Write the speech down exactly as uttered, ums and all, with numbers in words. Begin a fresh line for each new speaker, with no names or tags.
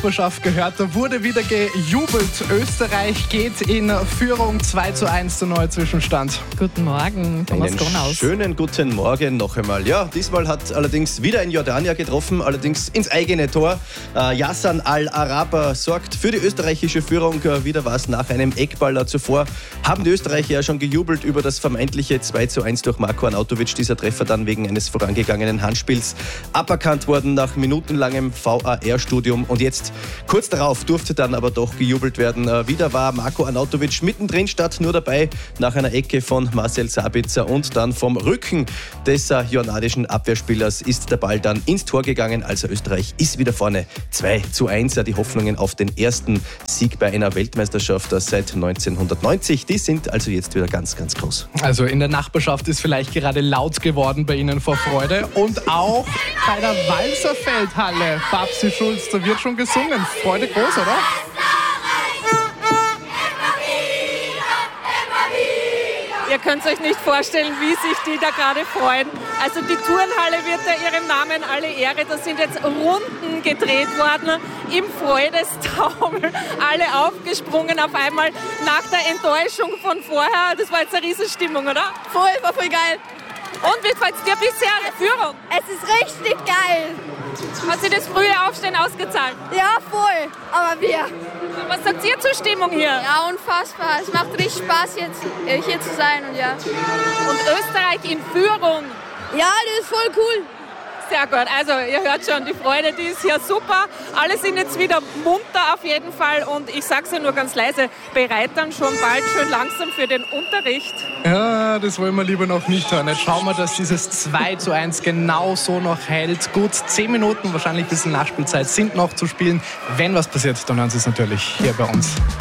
Nachbarschaft gehört, da wurde wieder gejubelt. Österreich geht in Führung, zwei zu eins der neue Zwischenstand.
Guten Morgen, Thomas
Einen
Gronaus.
schönen guten Morgen noch einmal. Ja, diesmal hat allerdings wieder ein Jordanier getroffen, allerdings ins eigene Tor. Äh, Yassan Al-Araba sorgt für die österreichische Führung. Äh, wieder was nach einem Eckballer. Zuvor haben die Österreicher ja schon gejubelt über das vermeintliche zwei zu eins durch Marko Arnautovic. Dieser Treffer dann wegen eines vorangegangenen Handspiels aberkannt worden nach minutenlangem V A R-Studium. Und jetzt, kurz darauf, durfte dann aber doch gejubelt werden. Äh, wieder war Marko Arnautovic mittendrin, statt nur dabei nach einer Ecke von Marcel Sabitzer und dann vom Rücken des äh, jordanischen Abwehrspielers ist der Ball dann ins Tor gegangen. Also Österreich ist wieder vorne. zwei zu eins. Die Hoffnungen auf den ersten Sieg bei einer Weltmeisterschaft seit neunzehnhundertneunzig, die sind also jetzt wieder ganz, ganz groß.
Also in der Nachbarschaft ist vielleicht gerade laut geworden bei Ihnen vor Freude. Und auch bei der Walserfeldhalle, Babsi Schulz, da wird schon gesungen. Freude groß, oder?
Ihr könnt euch nicht vorstellen, wie sich die da gerade freuen. Also die Turnhalle wird da ihrem Namen alle Ehre. Da sind jetzt Runden gedreht worden im Freudestaumel. Alle aufgesprungen auf einmal nach der Enttäuschung von vorher. Das war jetzt eine Riesenstimmung, oder?
Voll, war voll geil.
Und wie gefällt es dir bisher an der Führung?
Es ist richtig geil.
Hat sich das frühe Aufstehen ausgezahlt?
Ja, voll. Aber wir.
Was sagt ihr zur Stimmung hier?
Ja, unfassbar. Es macht richtig Spaß, jetzt hier zu sein. Und, ja.
Und Österreich in Führung.
Ja, das ist voll cool.
Sehr gut. Also ihr hört schon, die Freude, die ist hier super. Alle sind jetzt wieder munter auf jeden Fall. Und ich sage es ja nur ganz leise, bereit dann schon bald schön langsam für den Unterricht.
Ja, das wollen wir lieber noch nicht hören. Jetzt schauen wir, dass dieses zwei zu eins genau so noch hält. Gut zehn Minuten, wahrscheinlich bis in Nachspielzeit, sind noch zu spielen. Wenn was passiert, dann hören Sie es natürlich hier bei uns.